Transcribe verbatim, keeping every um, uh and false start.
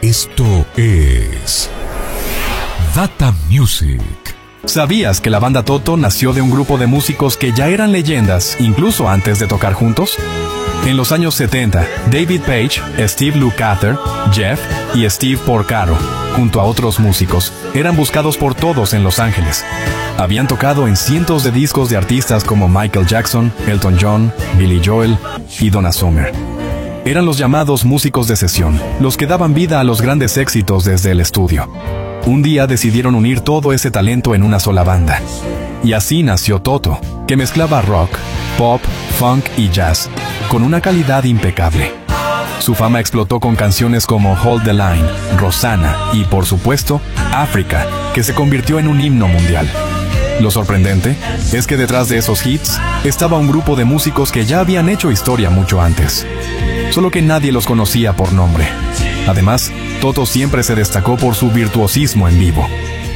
Esto es Data Music. ¿Sabías que la banda Toto nació de un grupo de músicos que ya eran leyendas incluso antes de tocar juntos? En los años setenta, David Paich, Steve Lukather, Jeff y Steve Porcaro, junto a otros músicos, eran buscados por todos en Los Ángeles. Habían tocado en cientos de discos de artistas como Michael Jackson, Elton John, Billy Joel y Donna Summer. Eran los llamados músicos de sesión, los que daban vida a los grandes éxitos desde el estudio. Un día decidieron unir todo ese talento en una sola banda. Y así nació Toto, que mezclaba rock, pop, funk y jazz, con una calidad impecable. Su fama explotó con canciones como Hold the Line, Rosanna y, por supuesto, África, que se convirtió en un himno mundial. Lo sorprendente es que detrás de esos hits estaba un grupo de músicos que ya habían hecho historia mucho antes, solo que nadie los conocía por nombre. Además, Toto siempre se destacó por su virtuosismo en vivo.